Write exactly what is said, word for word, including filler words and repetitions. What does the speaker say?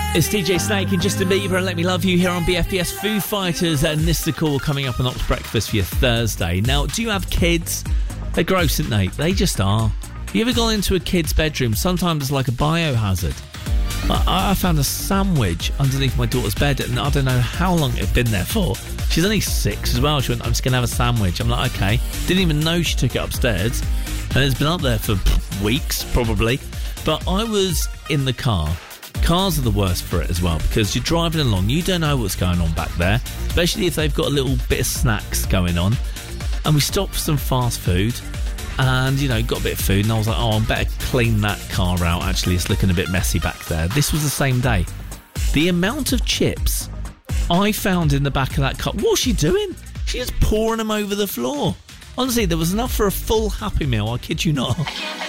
It's D J Snake and Justin Bieber and Let Me Love You here on B F B S. Foo Fighters and Mystical coming up on Ops Breakfast for your Thursday. Now, do you have kids? They're gross, aren't they? They just are. Have you ever gone into a kid's bedroom? Sometimes it's like a biohazard. I, I found a sandwich underneath my daughter's bed and I don't know how long it had been there for. She's only six as well. She went, I'm just going to have a sandwich. I'm like, okay. Didn't even know she took it upstairs. And it's been up there for weeks, probably. But I was in the car. Cars are the worst for it as well because you're driving along, you don't know what's going on back there, especially if they've got a little bit of snacks going on. And we stopped for some fast food and, you know, got a bit of food and I was like, oh, I better clean that car out. Actually, it's looking a bit messy back there. This was the same day. The amount of chips I found in the back of that car, what was she doing? She was pouring them over the floor. Honestly, there was enough for a full Happy Meal, I kid you not.